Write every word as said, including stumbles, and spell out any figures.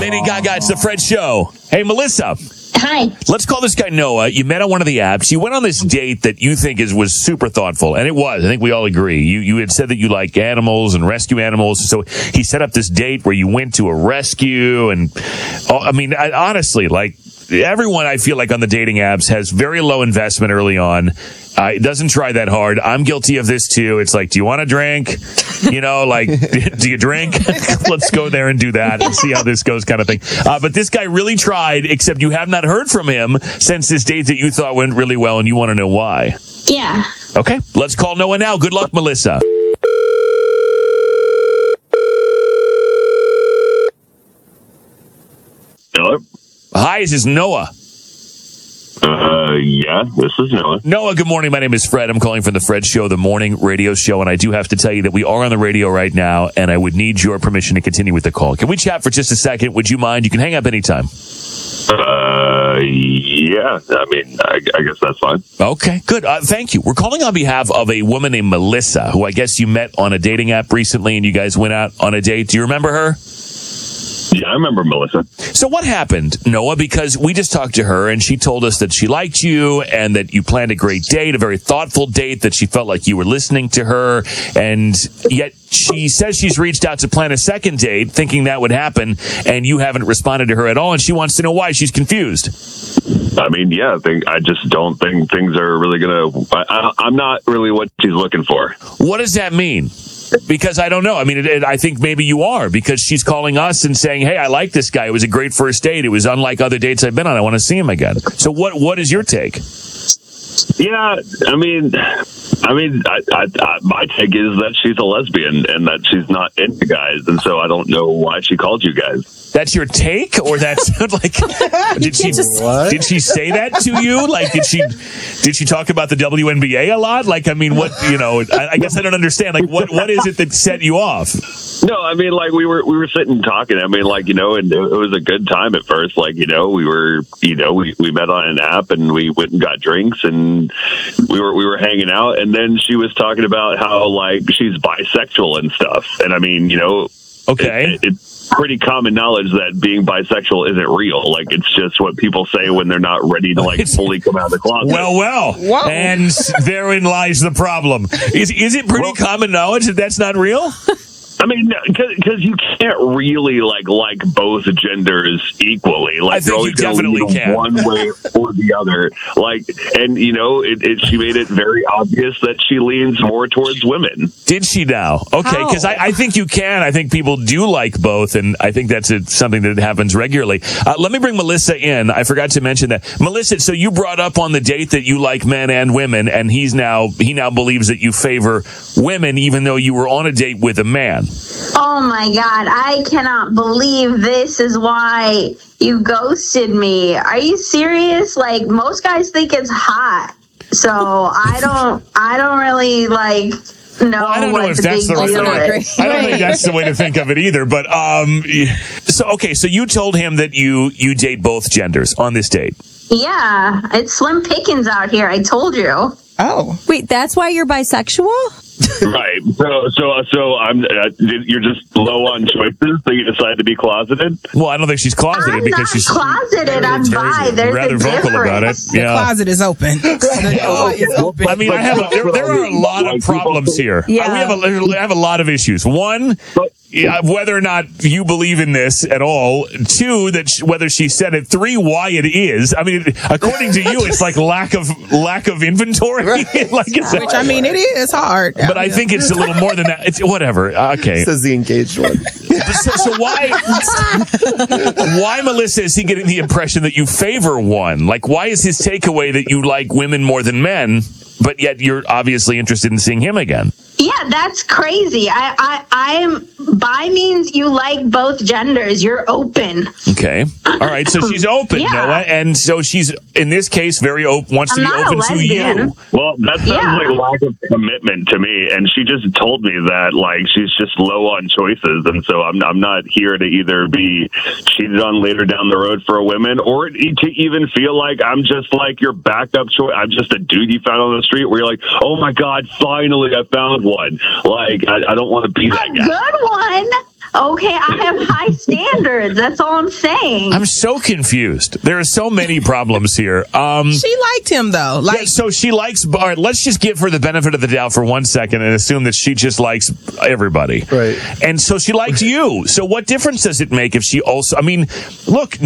Lady Gaga, it's the Fred Show. Hey, Melissa. Hi. Let's call this guy Noah. You met on one of the apps. You went on this date that you think is was super thoughtful, and it was. I think we all agree. You you had said that you like animals and rescue animals, so he set up this date where you went to a rescue, and oh, I mean, I, honestly, like everyone, I feel like on the dating apps has very low investment early on. Uh, it doesn't try that hard. I'm guilty of this too. It's like, do you want a drink? You know, like, do you drink? Let's go there and do that and see how this goes, kind of thing. Uh, but this guy really tried, except you have not heard from him since this date that you thought went really well, and you want to know why. Yeah. Okay, let's call Noah now. Good luck, Melissa. Hello? Hi, is this Noah? Uh, yeah, this is Noah. Noah, good morning. My name is Fred. I'm calling from the Fred Show, the morning radio show, and I do have to tell you that we are on the radio right now, and I would need your permission to continue with the call. Can we chat for just a second? Would you mind? You can hang up anytime. Uh, yeah, I mean, I, I guess that's fine. Okay, good. Uh, thank you. We're calling on behalf of a woman named Melissa, who I guess you met on a dating app recently, and you guys went out on a date. Do you remember her? Yeah, I remember Melissa. So what happened, Noah? Because we just talked to her, and she told us that she liked you and that you planned a great date, a very thoughtful date, that she felt like you were listening to her, and yet she says she's reached out to plan a second date, thinking that would happen, and you haven't responded to her at all, and she wants to know why. She's confused. I mean, yeah, I think I just don't think things are really gonna. I, I, I'm not really what she's looking for. What does that mean? Because I don't know. I mean, it, it, I think maybe you are, because she's calling us and saying, hey, I like this guy. It was a great first date. It was unlike other dates I've been on. I want to see him again. So what what is your take? Yeah, I mean, I mean, I, I, I, my take is that she's a lesbian and that she's not into guys, and so I don't know why she called you guys. That's your take, or that's like? Did she just- did she say that to you? Like, did she did she talk about the W N B A a lot? Like, I mean, what you know? I, I guess I don't understand. Like, what what is it that set you off? No, I mean, like we were we were sitting talking. I mean, like you know, and it was a good time at first. Like you know, we were you know we, we met on an app and we went and got drinks and we were we were hanging out. And then she was talking about how like she's bisexual and stuff. And I mean, you know, Okay. it, it, it's pretty common knowledge that being bisexual isn't real. Like it's just what people say when they're not ready to like fully come out of the closet. Well, well, Whoa. and therein lies the problem. Is is it pretty Well- common knowledge that that's not real? I mean, because you can't really like like both genders equally. Like I think you're always you gonna definitely lean can. one way or the other. Like, and you know, it, it, she made it very obvious that she leans more towards women. Did she now? Okay, because I, I think you can. I think people do like both, and I think that's a, something that happens regularly. Uh, let me bring Melissa in. I forgot to mention that. Melissa, so you brought up on the date that you like men and women, and he's now he now believes that you favor women, even though you were on a date with a man. Oh my God, I cannot believe this is why you ghosted me. Are you serious? Like, most guys think it's hot. So I don't, I don't really like know Well, I don't what know if the that's big the right deal way. is. I don't think that's the way to think of it either. But um, so okay, so you told him that you you date both genders on this date. Yeah, it's slim pickings out here. I told you. Oh. Wait, that's why you're bisexual? Right. So, so, so I'm. Uh, you're just low on choices, so you decide to be closeted. Well, I don't think she's closeted I'm because not she's closeted. I'm bi. There's rather a vocal about it. difference. The Yeah. closet is open. The door is open. I mean, I have a, there, there are a lot of problems here. Yeah. Uh, we have a, we have a lot of issues. One, yeah, whether or not you believe in this at all. Two, that sh- whether she said it. Three, why it is. I mean, according to you, it's like lack of lack of inventory. like it's, Which, I mean, it is hard. but I think it's a little more than that. It's whatever. Okay. Says the engaged one. So, so why, why, Melissa, is he getting the impression that you favor one? Like, why is his takeaway that you like women more than men, but yet you're obviously interested in seeing him again? Yeah, that's crazy. I, I, I am bi means you like both genders. You're open. Okay. All right. So she's open, Yeah. Noah, and so she's in this case very open. Wants to I'm be not a open to lesbian. you. Well, that sounds Yeah. like lack of commitment to me. And she just told me that like she's just low on choices, and so I'm I'm not here to either be cheated on later down the road for a woman, or to even feel like I'm just like your backup choice. I'm just a dude you found on the street where you're like, oh my God, finally I found one. Like I, I don't want to be that A guy. good one. Okay, I have high standards. That's all I'm saying. I'm so confused. There are so many problems here. Um, She liked him though. Like yeah, so she likes. All right, let's just give her the benefit of the doubt for one second and assume that she just likes everybody. Right. And so she liked you. So what difference does it make if she also? I mean, look.